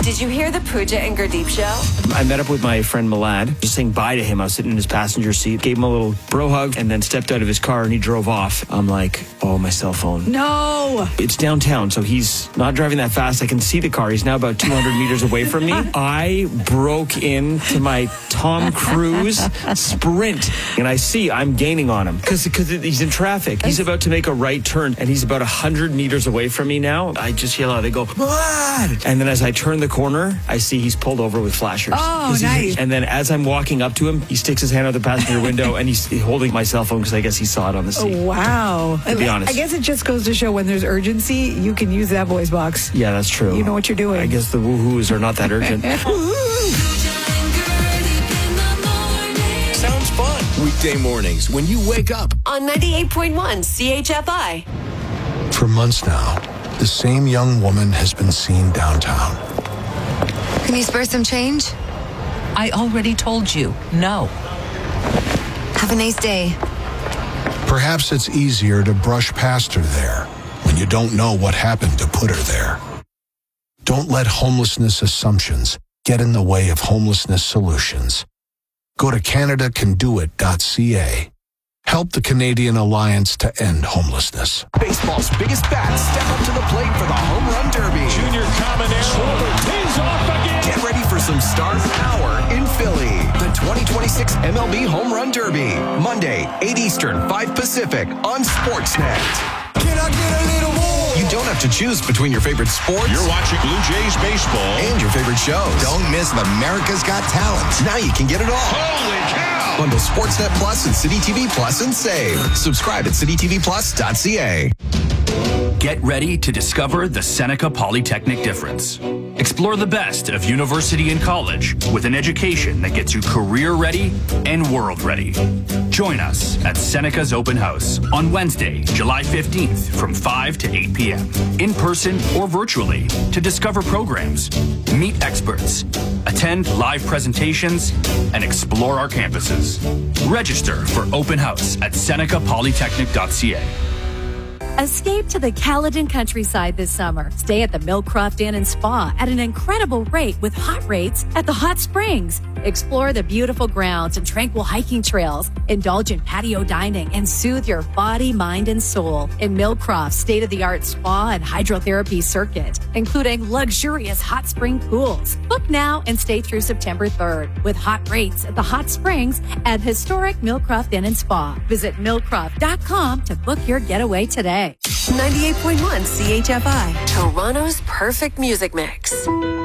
Did you hear the Pooja and Gurdeep show? I met up with my friend Milad, just saying bye to him. I was sitting in his passenger seat, gave him a little bro hug, and then stepped out of his car and he drove off. I'm like, oh, my cell phone. No. It's downtown, so he's not driving that fast. I can see the car. He's now about 200 meters away from me. I broke into my Tom Cruise Sprint, and I see I'm gaining on him because he's in traffic. He's about to make a right turn, and he's about 100 meters away from me now. I just yell out, they go, Milad! And then as I turn the corner, I see he's pulled over with flashers. Oh, nice. And then as I'm walking up to him, he sticks his hand out the passenger window, and he's holding my cell phone because I guess he saw it on the seat. Oh, wow. To be honest. I guess it just goes to show when there's urgency, you can use that voice box. Yeah, that's true. You know what you're doing. I guess the woohoos are not that urgent. Sounds fun. Weekday mornings when you wake up. On 98.1 CHFI. For months now, the same young woman has been seen downtown. Can you spare some change? I already told you, no. Have a nice day. Perhaps it's easier to brush past her there when you don't know what happened to put her there. Don't let homelessness assumptions get in the way of homelessness solutions. Go to CanadaCanDoIt.ca. Help the Canadian Alliance to end homelessness. Baseball's biggest bats step up to the plate for the Home Run Derby. Junior Caminero tees off again. Get ready for some star power in Philly. The 2026 MLB Home Run Derby. Monday, 8 Eastern, 5 Pacific on Sportsnet. Can I get a little more? You don't have to choose between your favorite sports. You're watching Blue Jays baseball. And your favorite shows. Don't miss America's Got Talent. Now you can get it all. Holy cow! Bundle Sportsnet Plus and City TV Plus and save. Subscribe at citytvplus.ca. Get ready to discover the Seneca Polytechnic difference. Explore the best of university and college with an education that gets you career ready and world ready. Join us at Seneca's Open House on Wednesday, July 15th from 5 to 8 p.m. in person or virtually to discover programs, meet experts, attend live presentations, and explore our campuses. Register for Open House at senecapolytechnic.ca. Escape to the Caledon countryside this summer. Stay at the Millcroft Inn and Spa at an incredible rate with hot rates at the hot springs. Explore the beautiful grounds and tranquil hiking trails. Indulge in patio dining and soothe your body, mind, and soul in Millcroft's state-of-the-art spa and hydrotherapy circuit, including luxurious hot spring pools. Book now and stay through September 3rd with hot rates at the hot springs at historic Millcroft Inn and Spa. Visit millcroft.com to book your getaway today. 98.1 CHFI, Toronto's perfect music mix.